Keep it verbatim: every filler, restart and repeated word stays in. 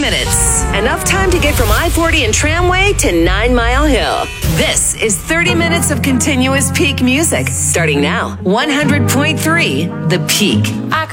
minutes. Enough time to get from I forty and Tramway to Nine Mile Hill. This is thirty minutes of continuous peak music. Starting now, one hundred point three The Peak.